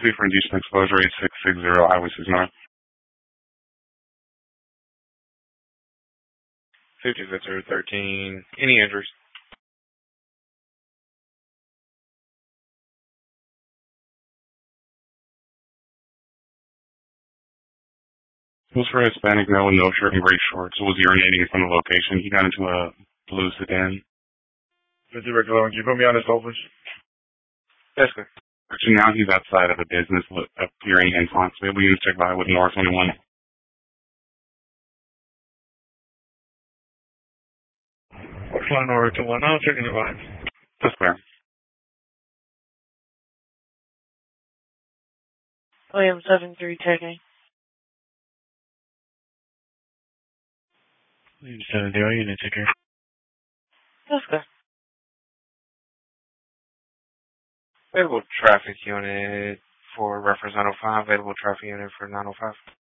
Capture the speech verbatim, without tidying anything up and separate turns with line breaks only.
City for indecent exposure, eight six six zero, Highway six North.
fifty Victor thirteen. Any injuries?
It was for a Hispanic male with no shirt and gray shorts who was urinating from the location. He got into a blue sedan.
fifty Victor eleven, can you put me on his hold, please?
Yes, sir.
Actually, now he's outside of a business appearing in Foxville. We need to check by with North twenty-one.
Flying over to one, I'll check in the line.
That's fair.
William seven three checking.
William seven zero, you need to take care.
Yes, sir.
Available traffic unit for reference nine oh five. Available traffic unit for nine oh five.